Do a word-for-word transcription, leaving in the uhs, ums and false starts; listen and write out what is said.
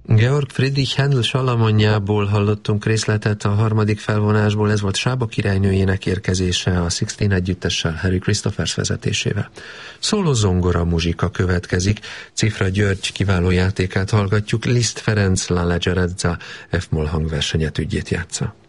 Georg Friedrich Händel Salamonjából hallottunk részletet a harmadik felvonásból, ez volt Sába királynőjének érkezése a Sixteen együttessel, Harry Christophers vezetésével. Szóló zongora muzsika következik, Cifra György kiváló játékát hallgatjuk, Liszt Ferenc La Leggerezza F-moll hangversenyet ügyét játsza.